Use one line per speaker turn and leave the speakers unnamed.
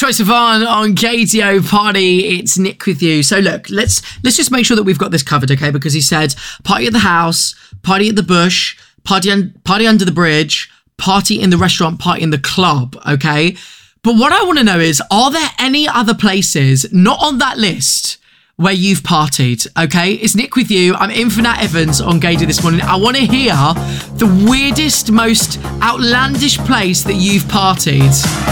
Troye Sivan on KTO Party. It's Nick with you. So look, let's just make sure that we've got this covered, okay? Because he said party at the house, party at the bush, party under the bridge, party in the restaurant, party in the club, okay? But what I want to know is, are there any other places not on that list where you've partied, okay? It's Nick with you. I'm in for Nat Evans on Gayday this morning. I want to hear the weirdest, most outlandish place that you've partied.